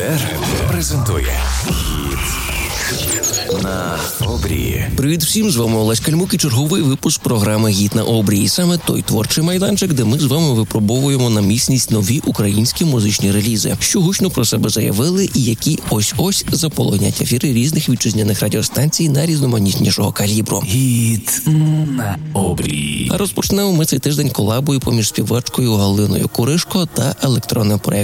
ГТР презентує «Гід на обрії». Привіт всім, з вами Олесь Кальмук і черговий випуск програми «Гід на обрії». Саме той творчий майданчик, де ми з вами випробовуємо на міцність нові українські музичні релізи, що гучно про себе заявили і які ось-ось заполонять ефіри різних вітчизняних радіостанцій на різноманітнішого калібру. «Гід на обрії». А розпочнемо ми цей тиждень колабою поміж співачкою Галиною Куришко та електронним проєктом